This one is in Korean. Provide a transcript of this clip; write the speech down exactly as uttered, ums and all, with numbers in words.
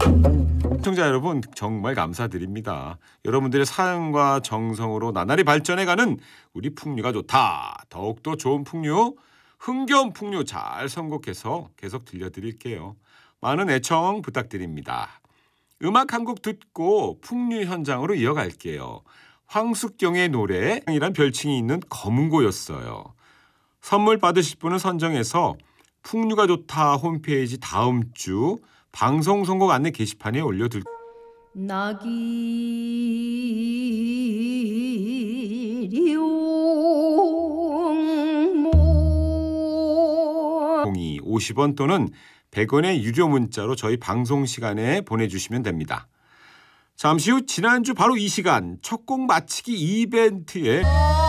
시청자 여러분 정말 감사드립니다. 여러분들의 사연과 정성으로 나날이 발전해가는 우리 풍류가 좋다. 더욱더 좋은 풍류, 흥겨운 풍류 잘 선곡해서 계속 들려드릴게요. 많은 애청 부탁드립니다. 음악 한 곡 듣고 풍류 현장으로 이어갈게요. 황숙경의 노래이란 별칭이 있는 검은고였어요. 선물 받으실 분은 선정해서 풍류가 좋다 홈페이지 다음 주 방송 선곡 안내 게시판에 올려둘 공이 오십 원 또는 백 원의 유료 문자로 저희 방송 시간에 보내주시면 됩니다. 잠시 후 지난주 바로 이 시간 첫 곡 맞히기 이벤트에